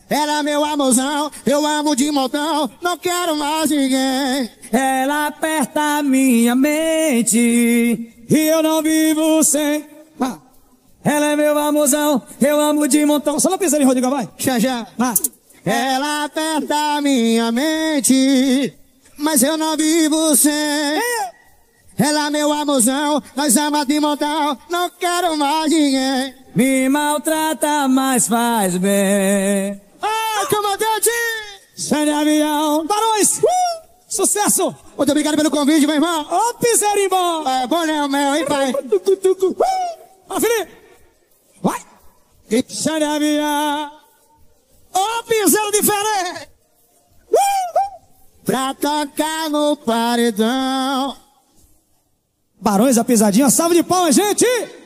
Ela é meu amorzão, eu amo de montão, não quero mais ninguém. Ela aperta a minha mente e eu não vivo sem. Ela é meu amorzão, eu amo de montão. Só uma pisadinha, Rodrigo, vai. Já. Ela aperta a minha mente, mas eu não vivo sem. Ela é meu amorzão, nós amamos de montão, não quero mais ninguém. Me maltrata, mas faz bem. Comandante! Sai de avião. Barões! Sucesso! Muito obrigado pelo convite, meu irmão. Ô, piseirinho bom! É bom, né, o meu, hein, pai? Ó, Felipe! Vai! Sai de avião! Ô, piseiro diferente! Pra tocar no paredão. Barões, a pisadinha, salve de palmas, gente!